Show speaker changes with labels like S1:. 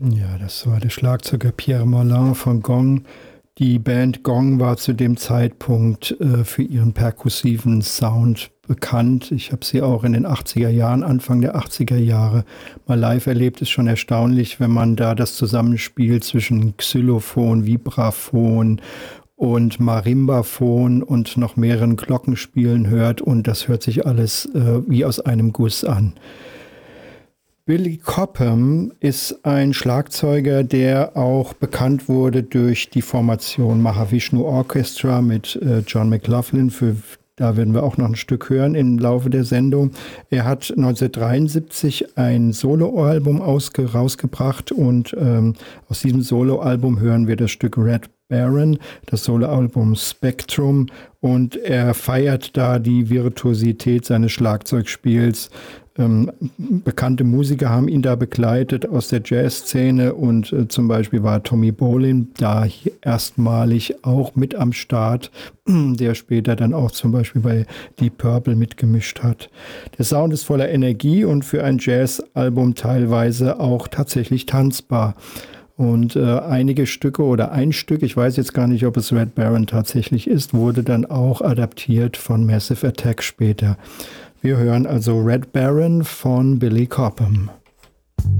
S1: Ja, das war der Schlagzeuger Pierre Mollin von Gong. Die Band Gong war zu dem Zeitpunkt für ihren perkussiven Sound bekannt. Ich habe sie auch in den 80er Jahren, Anfang der 80er Jahre mal live erlebt. Ist schon erstaunlich, wenn man da das Zusammenspiel zwischen Xylophon, Vibraphon und Marimbaphon und noch mehreren Glockenspielen hört. Und das hört sich alles wie aus einem Guss an. Billy Cobham ist ein Schlagzeuger, der auch bekannt wurde durch die Formation Mahavishnu Orchestra mit John McLaughlin. Da werden wir auch noch ein Stück hören im Laufe der Sendung. Er hat 1973 ein Soloalbum rausgebracht und aus diesem Soloalbum hören wir das Stück Red Baron, das Soloalbum Spectrum, und er feiert da die Virtuosität seines Schlagzeugspiels. Bekannte Musiker haben ihn da begleitet aus der Jazzszene und zum Beispiel war Tommy Bolin da erstmalig auch mit am Start, der später dann auch zum Beispiel bei Deep Purple mitgemischt hat. Der Sound ist voller Energie und für ein Jazzalbum teilweise auch tatsächlich tanzbar. Und einige Stücke oder ein Stück, ich weiß jetzt gar nicht, ob es Red Baron tatsächlich ist, wurde dann auch adaptiert von Massive Attack später. Wir hören also Red Baron von Billy Cobham.